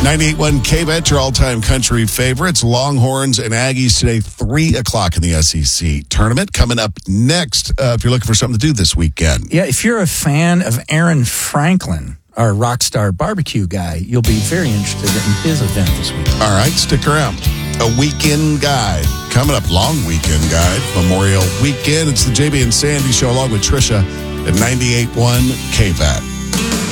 98.1 KBET, your all-time country favorites. Longhorns and Aggies today, 3 o'clock in the SEC tournament. Coming up next, if you're looking for something to do this weekend. Yeah, if you're a fan of Aaron Franklin, our Rockstar Barbecue guy, you'll be very interested in his event this weekend. All right, stick around. A weekend guide. Coming up, long weekend guide. Memorial weekend. It's the JB and Sandy Show along with Trisha at 98.1 KBET.